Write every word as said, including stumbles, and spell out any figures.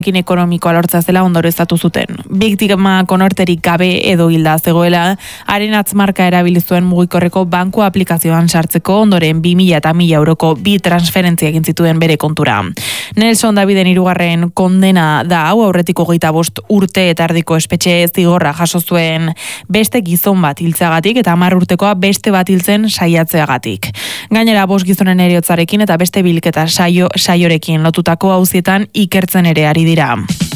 ekonomikoa lortzea zela ondoreztatu zuten. Biktima konorterik gabe edo hilda zegoela, haren atzmarka erabili zuen mugikorreko banku aplikazioan sartzeko ondoren bi mila eta mila euroko bi transferentzia egin zituen bere kontura. Nelson Daviden hirugarren kondena da hau, aurretiko hogeita bost urte eta erdiko espetxe zigorra jaso zuen beste gizon bat hiltzeagatik eta hamar urtekoa beste bat hiltzen saiatzeagatik. Gainera bost gizonen heriotzarekin eta beste bilketa saio saiorekin lotutako auzietan ikertzen ere ari dira.